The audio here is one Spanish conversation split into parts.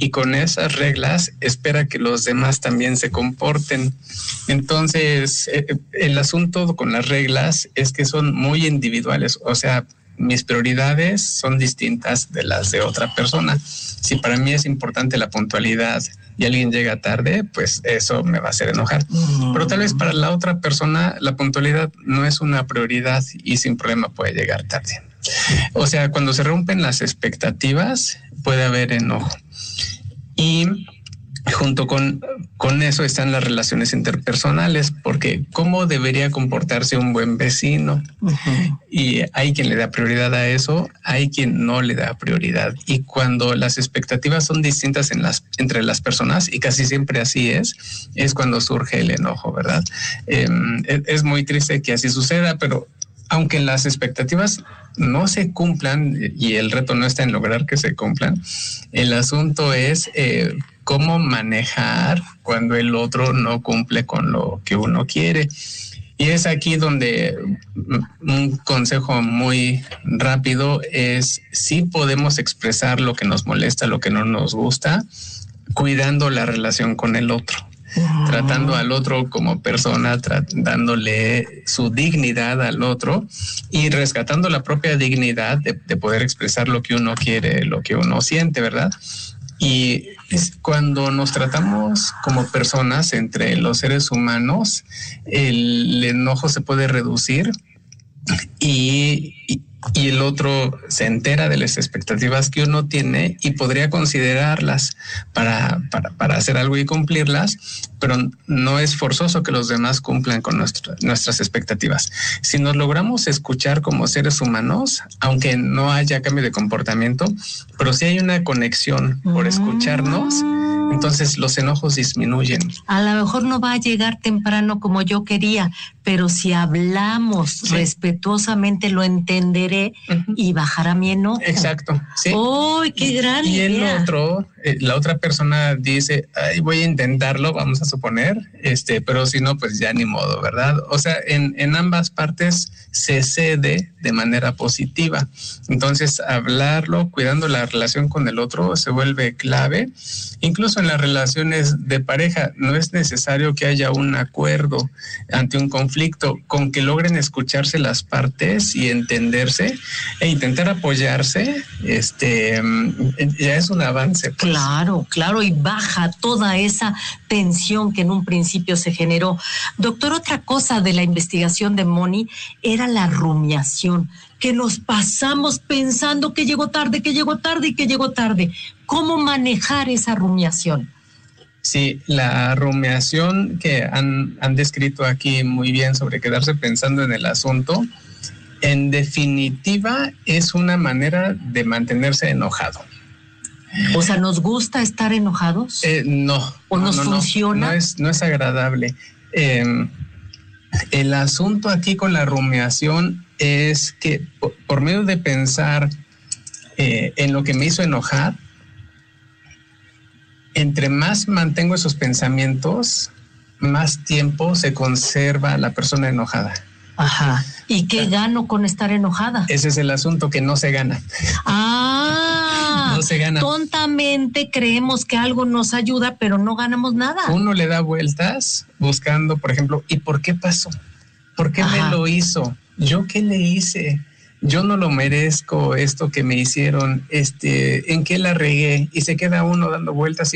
y con esas reglas espera que los demás también se comporten. Entonces, el asunto con las reglas es que son muy individuales, o sea, mis prioridades son distintas de las de otra persona. Si para mí es importante la puntualidad y alguien llega tarde, pues eso me va a hacer enojar. Pero tal vez para la otra persona la puntualidad no es una prioridad y sin problema puede llegar tarde. O sea, cuando se rompen las expectativas puede haber enojo. Y junto con eso están las relaciones interpersonales, porque ¿cómo debería comportarse un buen vecino? Y hay quien le da prioridad a eso, hay quien no le da prioridad. Y cuando las expectativas son distintas entre las personas, y casi siempre así es cuando surge el enojo, ¿verdad? Es muy triste que así suceda, pero aunque las expectativas no se cumplan, y el reto no está en lograr que se cumplan, el asunto es cómo manejar cuando el otro no cumple con lo que uno quiere. Y es aquí donde un consejo muy rápido es: sí podemos expresar lo que nos molesta, lo que no nos gusta, cuidando la relación con el otro. Tratando al otro como persona, dándole su dignidad al otro y rescatando la propia dignidad de poder expresar lo que uno quiere, lo que uno siente, ¿verdad? Y cuando nos tratamos como personas entre los seres humanos, el enojo se puede reducir y el otro se entera de las expectativas que uno tiene y podría considerarlas para hacer algo y cumplirlas, pero no es forzoso que los demás cumplan con nuestras expectativas. Si nos logramos escuchar como seres humanos, aunque no haya cambio de comportamiento, pero si hay una conexión por escucharnos, entonces los enojos disminuyen. A lo mejor no va a llegar temprano como yo quería, pero si hablamos respetuosamente lo entenderé y bajará mi enojo. Exacto. Sí. ¡Uy, qué gran idea! Y el otro, la otra persona dice, ay, voy a intentarlo, vamos a suponer, pero si no, pues ya ni modo, ¿verdad? O sea, en ambas partes se cede de manera positiva. Entonces, hablarlo, cuidando la relación con el otro, se vuelve clave. Incluso en las relaciones de pareja, no es necesario que haya un acuerdo ante un conflicto, con que logren escucharse las partes y entenderse e intentar apoyarse, ya es un avance. Pues. Claro, y baja toda esa tensión que en un principio se generó. Doctor, otra cosa de la investigación de Moni era la rumiación, que nos pasamos pensando que llegó tarde. ¿Cómo manejar esa rumiación? Sí, la rumiación que han descrito aquí muy bien sobre quedarse pensando en el asunto, en definitiva es una manera de mantenerse enojado. O sea, ¿nos gusta estar enojados? No. ¿O nos funciona? No es agradable. El asunto aquí con la rumiación es que por medio de pensar en lo que me hizo enojar, entre más mantengo esos pensamientos, más tiempo se conserva la persona enojada. Ajá. ¿Y qué gano con estar enojada? Ese es el asunto, que no se gana. No se gana. Tontamente creemos que algo nos ayuda, pero no ganamos nada. Uno le da vueltas buscando, por ejemplo, ¿y por qué pasó? ¿Por qué me lo hizo? ¿Yo qué le hice? Yo no lo merezco, esto que me hicieron, ¿en qué la regué? Y se queda uno dando vueltas,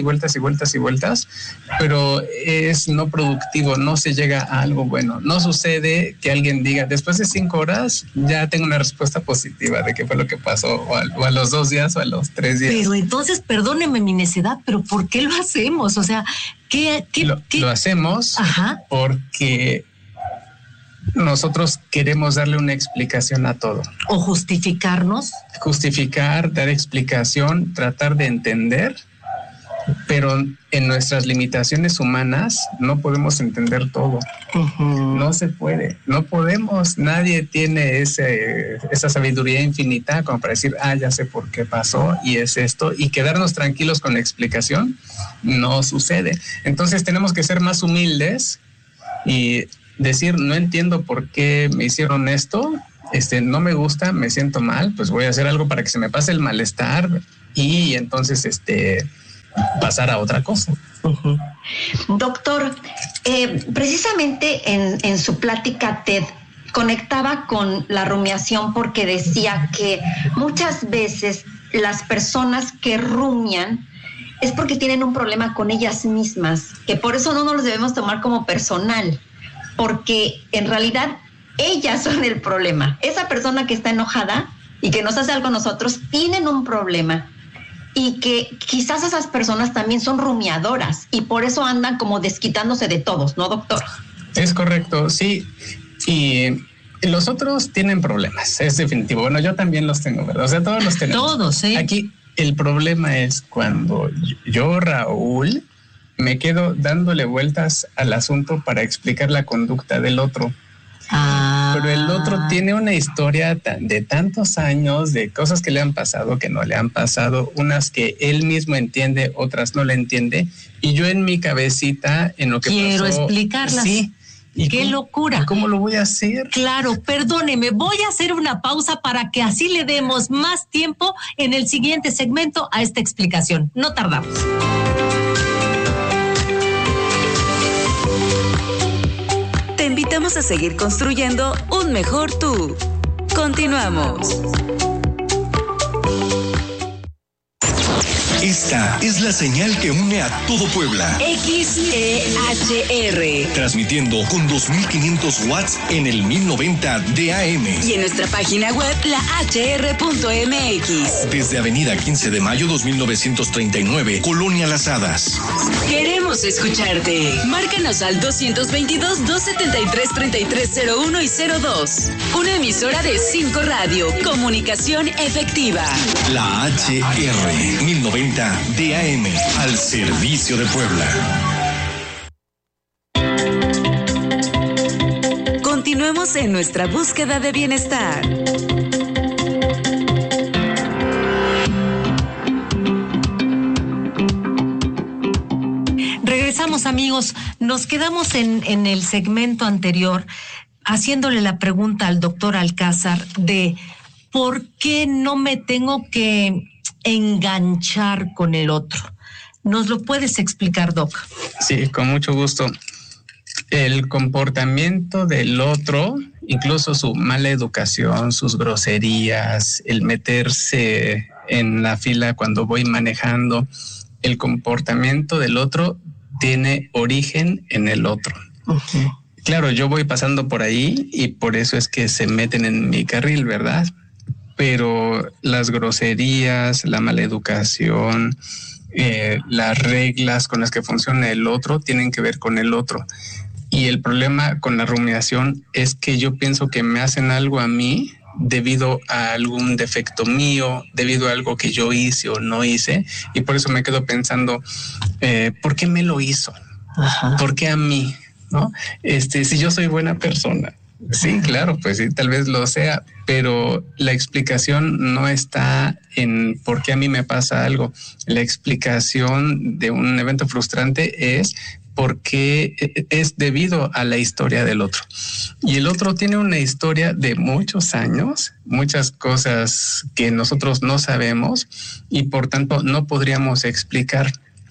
pero es no productivo, no se llega a algo bueno. No sucede que alguien diga, después de 5 horas, ya tengo una respuesta positiva de qué fue lo que pasó, o a los 2 días o a los 3 días. Pero entonces, perdóneme mi necedad, pero ¿por qué lo hacemos? O sea, Lo hacemos porque nosotros queremos darle una explicación a todo. ¿O justificarnos? Justificar, dar explicación, tratar de entender, pero en nuestras limitaciones humanas no podemos entender todo. No se puede, no podemos, nadie tiene esa sabiduría infinita como para decir, ya sé por qué pasó y es esto, y quedarnos tranquilos con la explicación, no sucede. Entonces tenemos que ser más humildes y decir, no entiendo por qué me hicieron esto, no me gusta, me siento mal, pues voy a hacer algo para que se me pase el malestar y entonces pasar a otra cosa. Uh-huh. Doctor, precisamente en su plática TED conectaba con la rumiación porque decía que muchas veces las personas que rumian es porque tienen un problema con ellas mismas, que por eso no nos los debemos tomar como personal, porque en realidad ellas son el problema. Esa persona que está enojada y que nos hace algo a nosotros tienen un problema, y que quizás esas personas también son rumiadoras y por eso andan como desquitándose de todos, ¿no, doctor? Es correcto, sí. Y los otros tienen problemas, es definitivo. Bueno, yo también los tengo, ¿verdad? O sea, todos los tenemos. Todos, sí. Aquí el problema es cuando yo, Raúl, me quedo dándole vueltas al asunto para explicar la conducta del otro. Pero el otro tiene una historia de tantos años, de cosas que le han pasado, que no le han pasado, unas que él mismo entiende, otras no le entiende, y yo en mi cabecita, en lo que quiero pasó, explicarlas. Sí. ¿Y qué locura? ¿Cómo lo voy a hacer? Claro, perdóneme, voy a hacer una pausa para que así le demos más tiempo en el siguiente segmento a esta explicación. No tardamos. Te invitamos a seguir construyendo un mejor tú. Continuamos. Esta es la señal que une a todo Puebla. XEHR. Transmitiendo con 2500 watts en el 1090 de AM. Y en nuestra página web, lahr.mx. Desde Avenida 15 de Mayo 2939, Colonia Las Hadas. Queremos escucharte. Márcanos al 222-273-3301 y 02. Una emisora de 5 Radio. Comunicación efectiva. La HR 1090 DAM, al servicio de Puebla. Continuemos en nuestra búsqueda de bienestar. Regresamos, amigos. Nos quedamos en el segmento anterior haciéndole la pregunta al doctor Alcázar de ¿por qué no me tengo que enganchar con el otro? ¿Nos lo puedes explicar, Doc? Sí, con mucho gusto. El comportamiento del otro, incluso su mala educación, sus groserías, el meterse en la fila cuando voy manejando, el comportamiento del otro tiene origen en el otro. Uh-huh. Claro, yo voy pasando por ahí y por eso es que se meten en mi carril, ¿verdad? Pero las groserías, la mala educación, las reglas con las que funciona el otro tienen que ver con el otro. Y el problema con la rumiación es que yo pienso que me hacen algo a mí debido a algún defecto mío, debido a algo que yo hice o no hice, y por eso me quedo pensando, ¿por qué me lo hizo? Ajá. ¿Por qué a mí? ¿No? Si yo soy buena persona. Sí, claro, pues sí, tal vez lo sea, pero la explicación no está en por qué a mí me pasa algo. La explicación de un evento frustrante es porque es debido a la historia del otro. Y el otro tiene una historia de muchos años, muchas cosas que nosotros no sabemos y por tanto no podríamos explicar.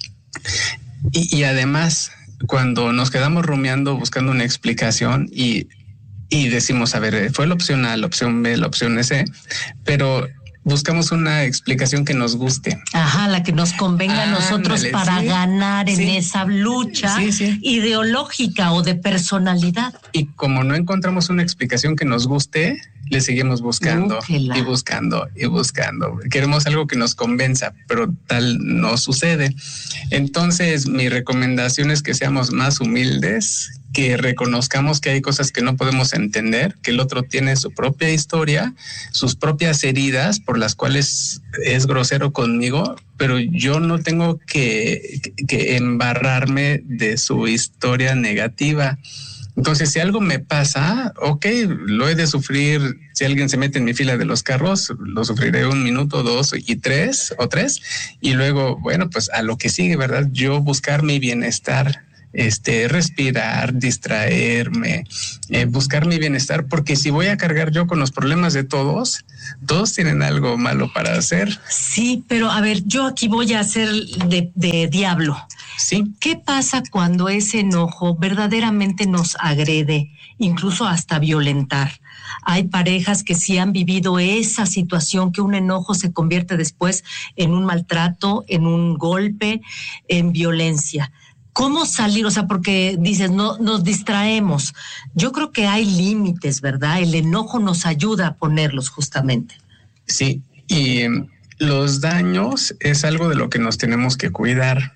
Y además, cuando nos quedamos rumiando buscando una explicación y decimos, a ver, fue la opción A, la opción B, la opción C, pero buscamos una explicación que nos guste. Ajá, la que nos convenga a nosotros para ganar en esa lucha ideológica o de personalidad. Y como no encontramos una explicación que nos guste, le seguimos buscando y buscando y buscando. Queremos algo que nos convenza, pero tal no sucede. Entonces, mi recomendación es que seamos más humildes, que reconozcamos que hay cosas que no podemos entender, que el otro tiene su propia historia, sus propias heridas por las cuales es grosero conmigo, pero yo no tengo que embarrarme de su historia negativa. Entonces, si algo me pasa, ok, lo he de sufrir. Si alguien se mete en mi fila de los carros, lo sufriré 1 minuto, 2 y 3 o 3. Y luego, bueno, pues a lo que sigue, ¿verdad? Yo buscar mi bienestar respirar, distraerme, buscar mi bienestar, porque si voy a cargar yo con los problemas de todos tienen algo malo para hacer. Sí, pero a ver, yo aquí voy a hacer de diablo. Sí. ¿Qué pasa cuando ese enojo verdaderamente nos agrede, incluso hasta violentar? Hay parejas que sí han vivido esa situación, que un enojo se convierte después en un maltrato, en un golpe, en violencia. ¿Cómo salir? O sea, porque dices, no, nos distraemos. Yo creo que hay límites, ¿verdad? El enojo nos ayuda a ponerlos justamente. Sí, y los daños es algo de lo que nos tenemos que cuidar.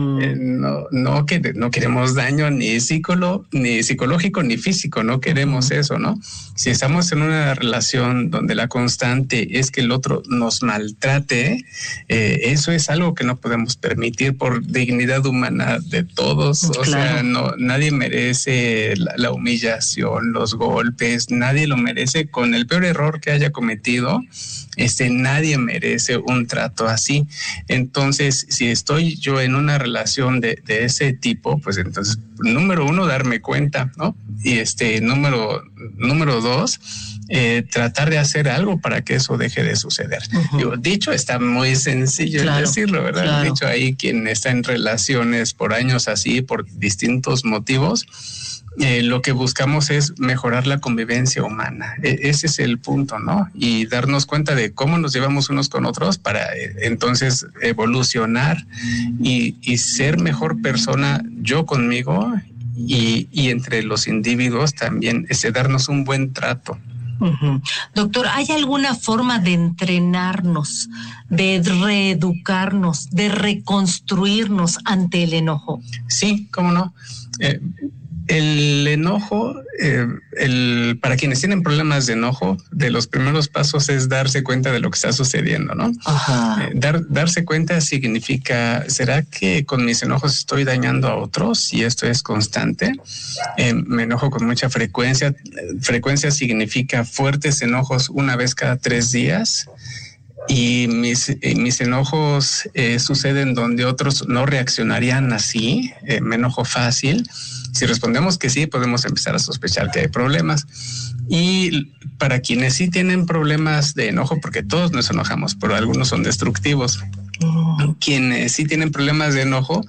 No queremos daño ni psicológico ni físico, no queremos eso, ¿no? Si estamos en una relación donde la constante es que el otro nos maltrate, eso es algo que no podemos permitir por dignidad humana de todos. O sea, nadie merece la humillación, los golpes, nadie lo merece. Con el peor error que haya cometido, nadie merece un trato así. Entonces, si estoy yo en una relación de ese tipo, pues entonces, número uno, darme cuenta, ¿no? Y número dos, tratar de hacer algo para que eso deje de suceder. Digo, dicho, está muy sencillo decirlo, ¿verdad? Claro. Dicho, ahí quien está en relaciones por años así, por distintos motivos, lo que buscamos es mejorar la convivencia humana. Ese es el punto, ¿no? Y darnos cuenta de cómo nos llevamos unos con otros para entonces evolucionar y ser mejor persona yo conmigo y entre los individuos también, darnos un buen trato. Doctor, ¿hay alguna forma de entrenarnos, de reeducarnos, de reconstruirnos ante el enojo? Sí, cómo no. El enojo, para quienes tienen problemas de enojo, de los primeros pasos es darse cuenta de lo que está sucediendo, ¿no? Ajá. Darse cuenta significa, ¿será que con mis enojos estoy dañando a otros? Y esto es constante. Me enojo con mucha frecuencia. Frecuencia significa fuertes enojos una vez cada 3 días. Y mis enojos suceden donde otros no reaccionarían así. Me enojo fácil. Si respondemos que sí, podemos empezar a sospechar que hay problemas. Y para quienes sí tienen problemas de enojo, porque todos nos enojamos, pero algunos son destructivos. Quienes sí tienen problemas de enojo,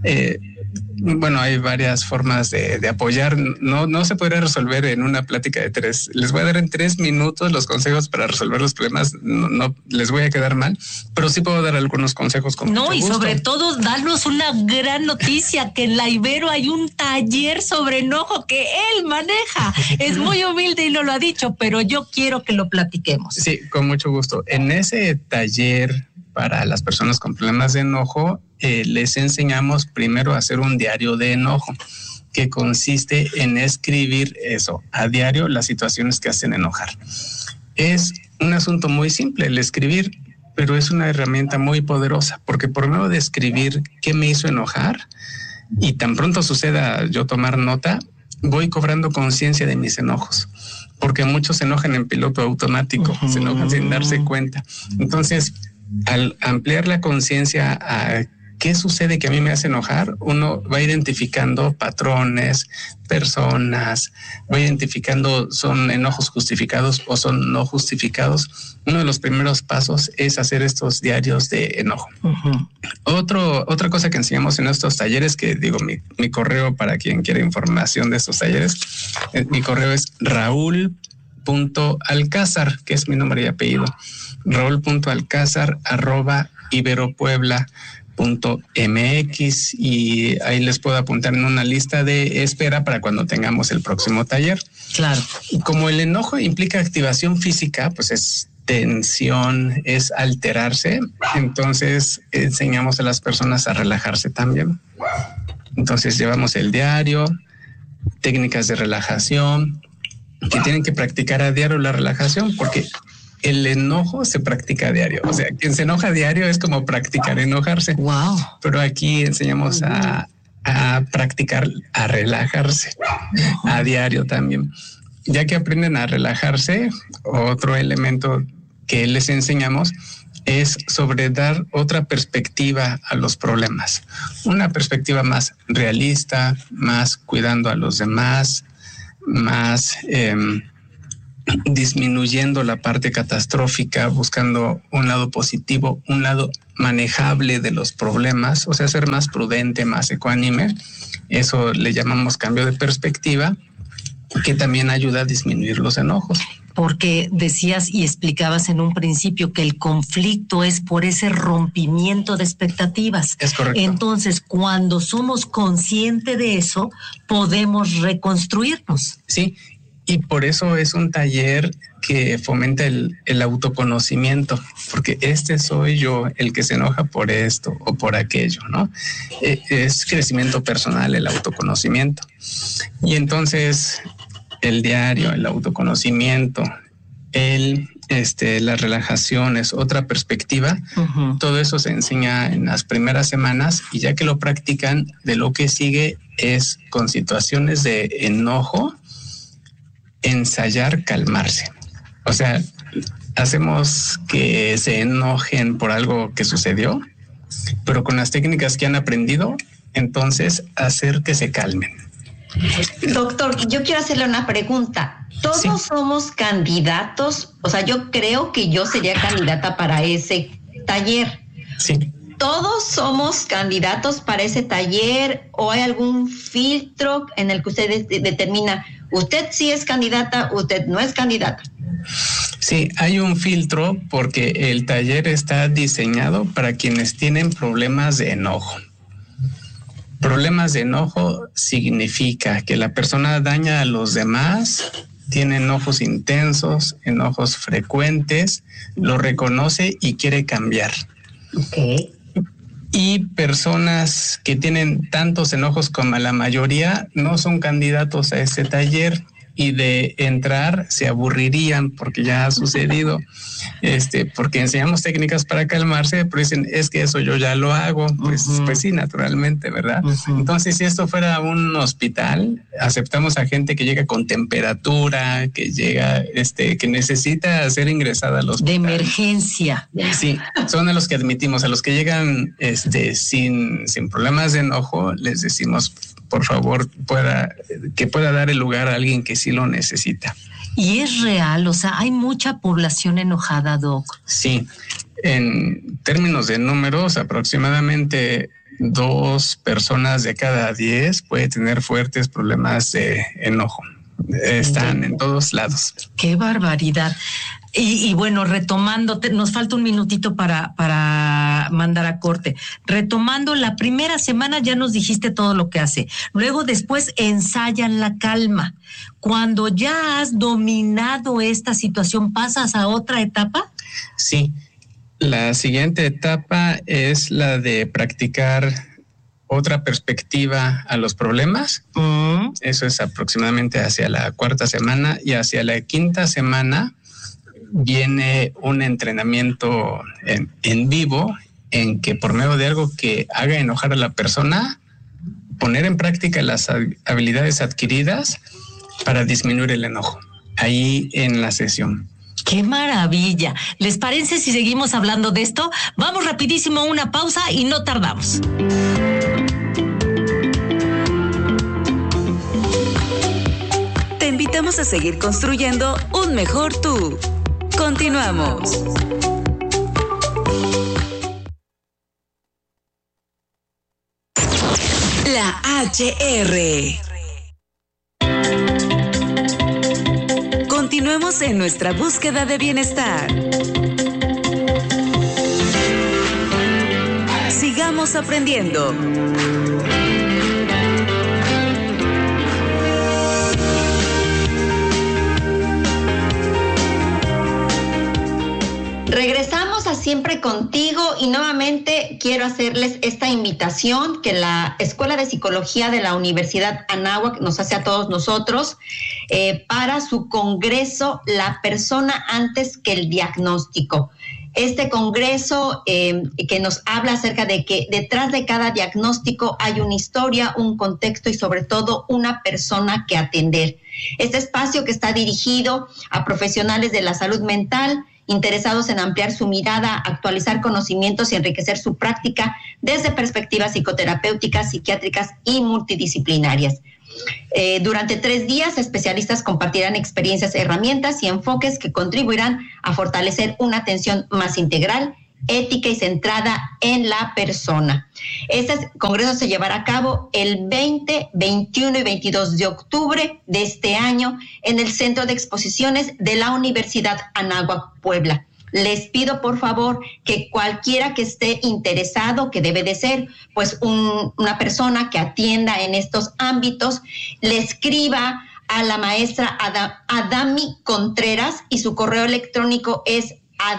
bueno, hay varias formas de apoyar. No se podría resolver en una plática de 3. Les voy a dar en 3 minutos los consejos para resolver los problemas. No les voy a quedar mal, pero sí puedo dar algunos consejos con mucho gusto. Sobre todo darnos una gran noticia, que en la Ibero hay un taller sobre enojo que él maneja. Es muy humilde y no lo ha dicho, pero yo quiero que lo platiquemos. Sí, con mucho gusto. En ese taller para las personas con problemas de enojo, les enseñamos primero a hacer un diario de enojo, que consiste en escribir eso a diario, las situaciones que hacen enojar. Es un asunto muy simple el escribir, pero es una herramienta muy poderosa, porque por medio de escribir qué me hizo enojar, y tan pronto suceda yo tomar nota, voy cobrando conciencia de mis enojos, porque muchos se enojan en piloto automático, se enojan sin darse cuenta. Entonces, al ampliar la conciencia a qué sucede que a mí me hace enojar, uno va identificando patrones, personas, va identificando son enojos justificados o son no justificados. Uno de los primeros pasos es hacer estos diarios de enojo. Otra cosa que enseñamos en estos talleres, que digo, mi correo para quien quiera información de estos talleres, mi correo es raul.alcázar, que es mi nombre y apellido, raul.alcázar@iberopuebla.mx, y ahí les puedo apuntar en una lista de espera para cuando tengamos el próximo taller. Claro. Y como el enojo implica activación física, pues es tensión, es alterarse, entonces enseñamos a las personas a relajarse también. Entonces llevamos el diario, técnicas de relajación, que tienen que practicar a diario la relajación, porque el enojo se practica a diario. O sea, quien se enoja a diario es como practicar enojarse. Wow. Pero aquí enseñamos a practicar a relajarse a diario también. Ya que aprenden a relajarse, otro elemento que les enseñamos es sobre dar otra perspectiva a los problemas, una perspectiva más realista, más cuidando a los demás, más disminuyendo la parte catastrófica, buscando un lado positivo, un lado manejable de los problemas, o sea, ser más prudente, más ecuánime. Eso le llamamos cambio de perspectiva, que también ayuda a disminuir los enojos. Porque decías y explicabas en un principio que el conflicto es por ese rompimiento de expectativas. Es correcto. Entonces, cuando somos conscientes de eso, podemos reconstruirnos. Sí, y por eso es un taller que fomenta el autoconocimiento, porque soy yo el que se enoja por esto o por aquello, ¿no? Es crecimiento personal, el autoconocimiento. Y entonces el diario, el autoconocimiento, las relajaciones, otra perspectiva, todo eso se enseña en las primeras semanas, y ya que lo practican, de lo que sigue es con situaciones de enojo, ensayar calmarse. O sea, hacemos que se enojen por algo que sucedió, pero con las técnicas que han aprendido, entonces hacer que se calmen. Doctor, yo quiero hacerle una pregunta. ¿Todos somos candidatos? O sea, yo creo que yo sería candidata para ese taller. Sí. ¿Todos somos candidatos para ese taller o hay algún filtro en el que usted determina, usted sí es candidata, usted no es candidata? Sí, hay un filtro porque el taller está diseñado para quienes tienen problemas de enojo. Problemas de enojo significa que la persona daña a los demás, tiene enojos intensos, enojos frecuentes, lo reconoce y quiere cambiar. Okay. Y personas que tienen tantos enojos como la mayoría no son candidatos a ese taller, y de entrar se aburrirían porque ya ha sucedido, porque enseñamos técnicas para calmarse, pero dicen, es que eso yo ya lo hago, pues sí, naturalmente, ¿verdad? Entonces, si esto fuera un hospital, aceptamos a gente que llega con temperatura, que llega, que necesita ser ingresada al hospital. De emergencia. Sí, son a los que admitimos. A los que llegan sin problemas de enojo, les decimos, por favor, que pueda dar el lugar a alguien que sí lo necesita. Y es real, o sea, hay mucha población enojada, Doc. Sí, en términos de números, aproximadamente 2 personas de cada 10 puede tener fuertes problemas de enojo. Están en todos lados. ¡Qué barbaridad! Y bueno, retomando, nos falta un minutito para mandar a corte. Retomando, la primera semana ya nos dijiste todo lo que hace. Luego, después, ensayan la calma. Cuando ya has dominado esta situación, ¿pasas a otra etapa? Sí. La siguiente etapa es la de practicar otra perspectiva a los problemas. Eso es aproximadamente hacia la 4ª semana, y hacia la 5ª semana viene un entrenamiento en vivo, en que por medio de algo que haga enojar a la persona, poner en práctica las habilidades adquiridas para disminuir el enojo, ahí en la sesión. ¡Qué maravilla! ¿Les parece si seguimos hablando de esto? Vamos rapidísimo a una pausa y no tardamos. Te invitamos a seguir construyendo un mejor tú. Continuamos. La HR. Continuemos en nuestra búsqueda de bienestar. Sigamos aprendiendo. Regresamos a Siempre Contigo, y nuevamente quiero hacerles esta invitación que la Escuela de Psicología de la Universidad Anáhuac nos hace a todos nosotros para su congreso La Persona Antes que el Diagnóstico. Este congreso que nos habla acerca de que detrás de cada diagnóstico hay una historia, un contexto y sobre todo una persona que atender. Este espacio que está dirigido a profesionales de la salud mental interesados en ampliar su mirada, actualizar conocimientos y enriquecer su práctica desde perspectivas psicoterapéuticas, psiquiátricas y multidisciplinarias. Durante 3 días, especialistas compartirán experiencias, herramientas y enfoques que contribuirán a fortalecer una atención más integral, ética y centrada en la persona. Este congreso se llevará a cabo el 20, 21 y 22 de octubre de este año en el Centro de Exposiciones de la Universidad Anáhuac, Puebla. Les pido por favor que cualquiera que esté interesado, que debe de ser pues una persona que atienda en estos ámbitos, le escriba a la maestra Adami Contreras, y su correo electrónico es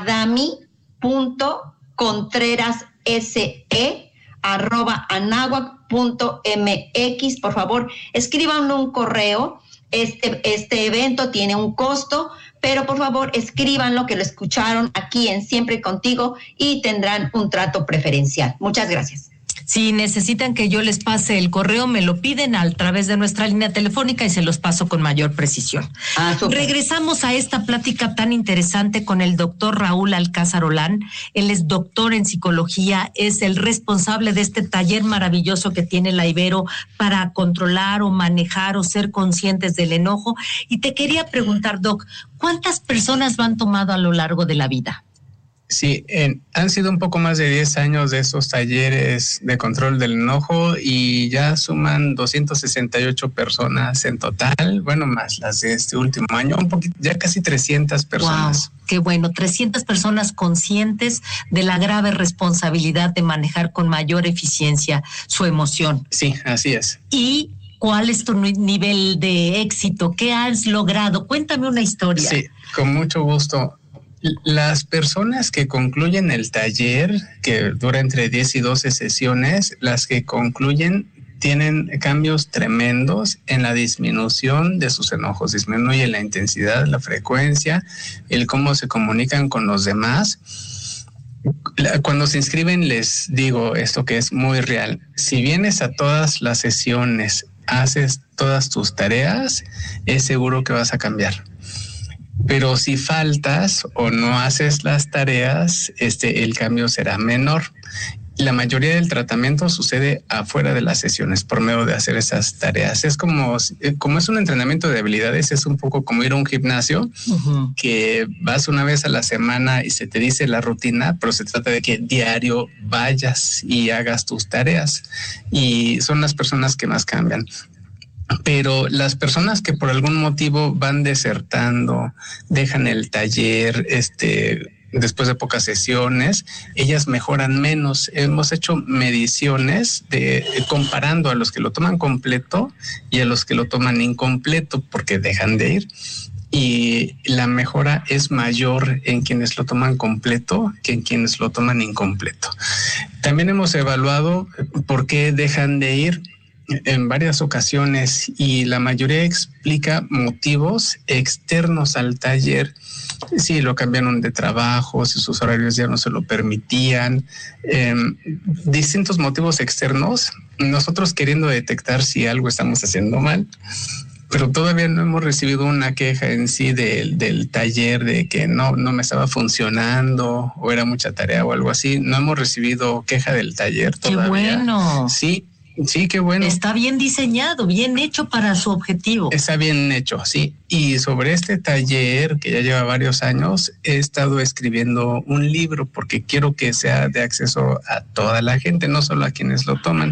adami.contrerase@anahuac.mx. Por favor, escríbanle un correo. Este evento tiene un costo, pero por favor escríbanlo, que lo escucharon aquí en Siempre Contigo y tendrán un trato preferencial. Muchas gracias. Si necesitan que yo les pase el correo, me lo piden a través de nuestra línea telefónica y se los paso con mayor precisión. Regresamos a esta plática tan interesante con el doctor Raúl Alcázar Olán. Él es doctor en psicología, es el responsable de este taller maravilloso que tiene la Ibero para controlar o manejar o ser conscientes del enojo. Y te quería preguntar, Doc, ¿cuántas personas lo han tomado a lo largo de la vida? Sí, han sido un poco más de 10 años de esos talleres de control del enojo y ya suman 268 personas en total, bueno, más las de este último año, un poquito, ya casi 300 personas. Wow, qué bueno, 300 personas conscientes de la grave responsabilidad de manejar con mayor eficiencia su emoción. Sí, así es. ¿Y cuál es tu nivel de éxito? ¿Qué has logrado? Cuéntame una historia. Sí, con mucho gusto. Las personas que concluyen el taller, que dura entre 10 y 12 sesiones, las que concluyen tienen cambios tremendos en la disminución de sus enojos. Disminuye la intensidad, la frecuencia, el cómo se comunican con los demás. Cuando se inscriben les digo esto que es muy real. Si vienes a todas las sesiones, haces todas tus tareas, es seguro que vas a cambiar. Pero si faltas o no haces las tareas, el cambio será menor. La mayoría del tratamiento sucede afuera de las sesiones por medio de hacer esas tareas. Es como es un entrenamiento de habilidades, es un poco como ir a un gimnasio, que vas una vez a la semana y se te dice la rutina, pero se trata de que diario vayas y hagas tus tareas. Y son las personas que más cambian. Pero las personas que por algún motivo van desertando, dejan el taller, después de pocas sesiones, ellas mejoran menos. Hemos hecho mediciones comparando a los que lo toman completo y a los que lo toman incompleto porque dejan de ir. Y la mejora es mayor en quienes lo toman completo que en quienes lo toman incompleto. También hemos evaluado por qué dejan de ir en varias ocasiones y la mayoría explica motivos externos al taller. Si lo cambiaron de trabajo, si sus horarios ya no se lo permitían, distintos motivos externos, nosotros queriendo detectar si algo estamos haciendo mal, pero todavía no hemos recibido una queja en sí del taller de que no me estaba funcionando o era mucha tarea o algo así. No hemos recibido queja del taller todavía. ¡Qué bueno! Sí, qué bueno. Está bien diseñado, bien hecho para su objetivo. Está bien hecho, sí. Y sobre este taller, que ya lleva varios años, he estado escribiendo un libro porque quiero que sea de acceso a toda la gente, no solo a quienes lo toman.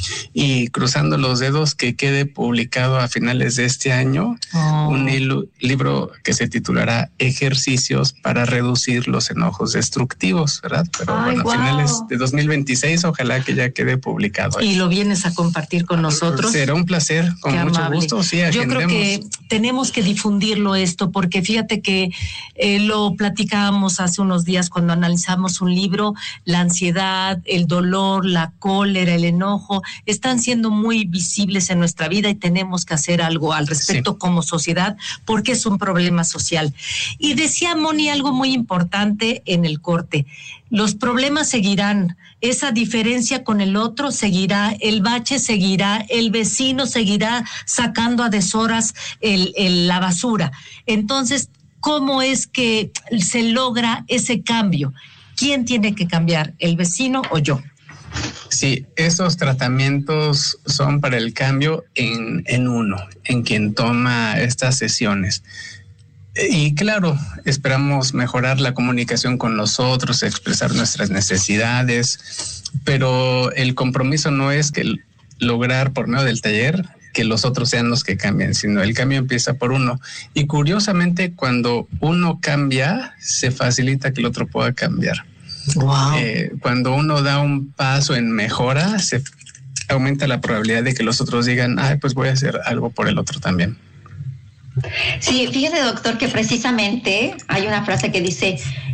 Y cruzando los dedos que quede publicado a finales de este año un libro que se titulará Ejercicios para reducir los enojos destructivos, ¿verdad? Pero a finales de 2026 ojalá que ya quede publicado. Y lo vienes a compartir con nosotros. Será un placer, con mucho gusto. Sí, yo creo que tenemos que difundirlo esto, porque fíjate que lo platicábamos hace unos días cuando analizamos un libro. La ansiedad, el dolor, la cólera, el enojo están siendo muy visibles en nuestra vida y tenemos que hacer algo al respecto como sociedad, porque es un problema social. Y decía Moni algo muy importante en el corte: los problemas seguirán, esa diferencia con el otro seguirá, el bache seguirá, el vecino seguirá sacando a deshoras la basura. Entonces, ¿cómo es que se logra ese cambio? ¿Quién tiene que cambiar, el vecino o yo? Sí, esos tratamientos son para el cambio en uno, en quien toma estas sesiones. Y claro, esperamos mejorar la comunicación con los otros, expresar nuestras necesidades, pero el compromiso no es que lograr por medio del taller que los otros sean los que cambien, sino el cambio empieza por uno. Y curiosamente, cuando uno cambia, se facilita que el otro pueda cambiar. Wow. Cuando uno da un paso en mejora, se aumenta la probabilidad de que los otros digan, pues voy a hacer algo por el otro también. Sí, fíjese, doctor, que precisamente hay una frase que dice,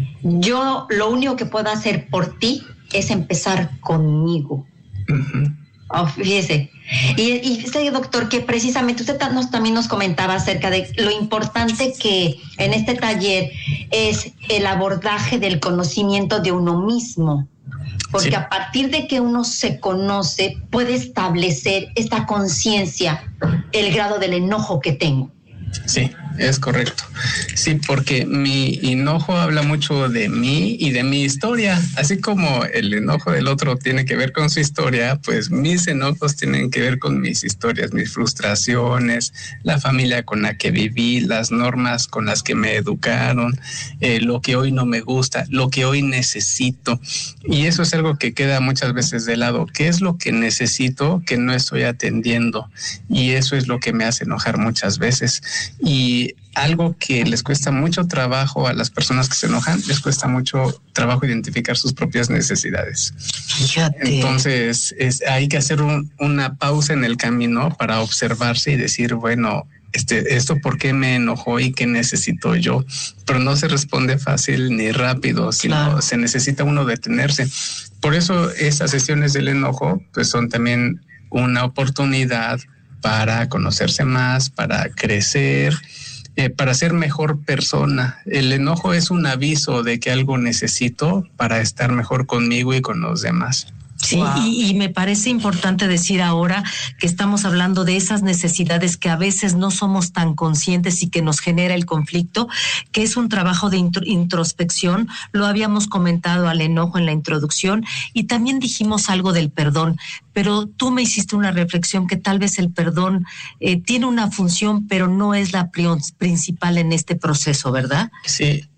yo lo único que puedo hacer por ti es empezar conmigo. Uh-huh. Oh, fíjese. Y fíjese, doctor, que precisamente usted también nos comentaba acerca de lo importante que en este taller es el abordaje del conocimiento de uno mismo. Porque a partir de que uno se conoce, puede establecer esta conciencia, el grado del enojo que tengo. Sí, es correcto. Sí, porque mi enojo habla mucho de mí y de mi historia. Así como el enojo del otro tiene que ver con su historia, pues mis enojos tienen que ver con mis historias, mis frustraciones, la familia con la que viví, las normas con las que me educaron, lo que hoy no me gusta, lo que hoy necesito. Y eso es algo que queda muchas veces de lado. ¿Qué es lo que necesito que no estoy atendiendo? Y eso es lo que me hace enojar muchas veces. Y algo que les cuesta mucho trabajo a las personas que se enojan, les cuesta mucho trabajo identificar sus propias necesidades. Fíjate. Entonces hay que hacer una pausa en el camino para observarse y decir, bueno, esto por qué me enojó y qué necesito yo, pero no se responde fácil ni rápido, sino se necesita uno detenerse. Por eso esas sesiones del enojo pues son también una oportunidad para conocerse más, para crecer, para ser mejor persona. El enojo es un aviso de que algo necesito para estar mejor conmigo y con los demás. Sí, wow. y me parece importante decir ahora que estamos hablando de esas necesidades que a veces no somos tan conscientes y que nos genera el conflicto, que es un trabajo de introspección. Lo habíamos comentado al enojo en la introducción y también dijimos algo del perdón, pero tú me hiciste una reflexión que tal vez el perdón tiene una función, pero no es la principal en este proceso, ¿verdad? Sí.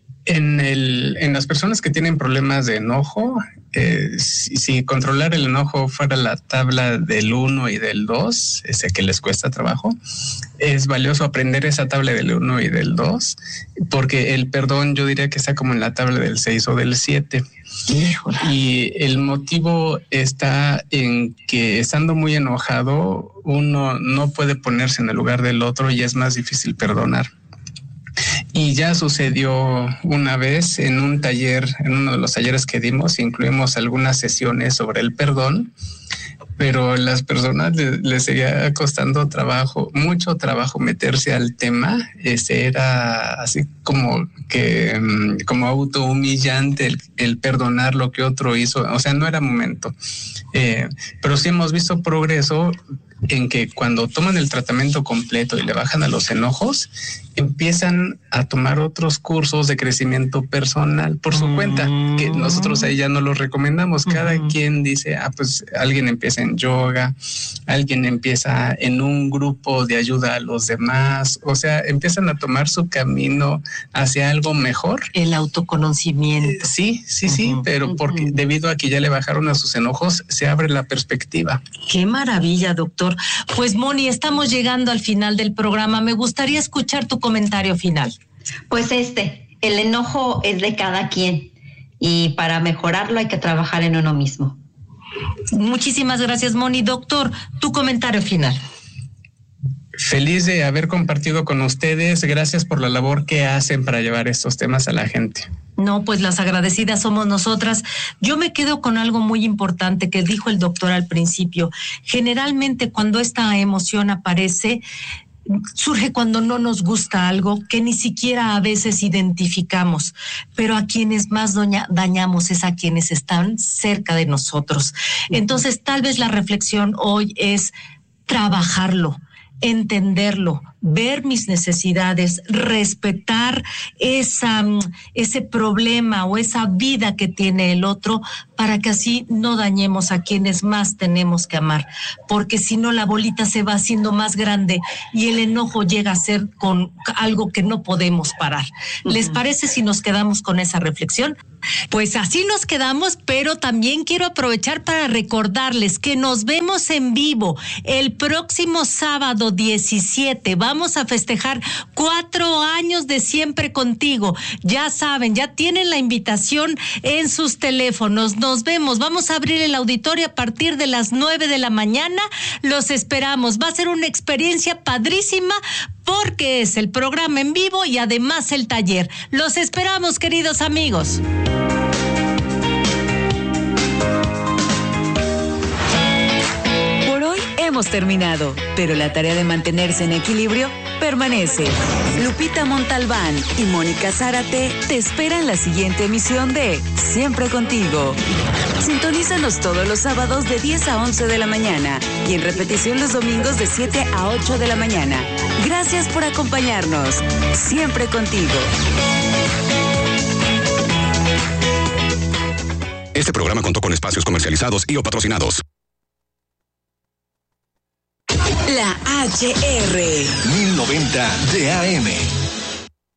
En las personas que tienen problemas de enojo, si controlar el enojo fuera la tabla del 1 y del 2, ese que les cuesta trabajo, es valioso aprender esa tabla del 1 y del 2, porque el perdón yo diría que está como en la tabla del 6 o del 7. Y el motivo está en que estando muy enojado, uno no puede ponerse en el lugar del otro y es más difícil perdonar. Y ya sucedió una vez en un taller, en uno de los talleres que dimos, incluimos algunas sesiones sobre el perdón, pero a las personas les seguía costando trabajo, mucho trabajo meterse al tema. Era así como autohumillante el perdonar lo que otro hizo. O sea, no era momento. Pero sí hemos visto progreso en que cuando toman el tratamiento completo y le bajan a los enojos, empiezan a tomar otros cursos de crecimiento personal por su cuenta, que nosotros ahí ya no los recomendamos. Cada quien dice, pues alguien empieza en yoga, alguien empieza en un grupo de ayuda a los demás, o sea, empiezan a tomar su camino hacia algo mejor. El autoconocimiento. Sí, pero porque debido a que ya le bajaron a sus enojos, se abre la perspectiva. Qué maravilla, doctor. Pues Moni, estamos llegando al final del programa. Me gustaría escuchar tu comentario final. Pues el enojo es de cada quien y para mejorarlo hay que trabajar en uno mismo. Muchísimas gracias, Moni. Doctor, tu comentario final. Feliz de haber compartido con ustedes. Gracias por la labor que hacen para llevar estos temas a la gente. No, pues las agradecidas somos nosotras. Yo me quedo con algo muy importante que dijo el doctor al principio. Generalmente cuando esta emoción aparece, surge cuando no nos gusta algo que ni siquiera a veces identificamos, pero a quienes más dañamos es a quienes están cerca de nosotros. Entonces, tal vez la reflexión hoy es trabajarlo. entenderlo, ver mis necesidades, respetar ese problema o esa vida que tiene el otro, para que así no dañemos a quienes más tenemos que amar, porque si no la bolita se va haciendo más grande y el enojo llega a ser con algo que no podemos parar. ¿Les parece si nos quedamos con esa reflexión? Pues así nos quedamos, pero también quiero aprovechar para recordarles que nos vemos en vivo el próximo sábado 17. Vamos a festejar 4 años de Siempre Contigo. Ya saben, ya tienen la invitación en sus teléfonos. Nos vemos, vamos a abrir el auditorio a partir de las 9 de la mañana. Los esperamos. Va a ser una experiencia padrísima porque es el programa en vivo y además el taller. Los esperamos, queridos amigos. Por hoy hemos terminado, pero la tarea de mantenerse en equilibrio permanece. Lupita Montalbán y Mónica Zárate te esperan la siguiente emisión de Siempre Contigo. Sintonízanos todos los sábados de 10 a 11 de la mañana y en repetición los domingos de 7 a 8 de la mañana. Gracias por acompañarnos. Siempre Contigo. Este programa contó con espacios comercializados y o patrocinados. La HR 1090 de AM.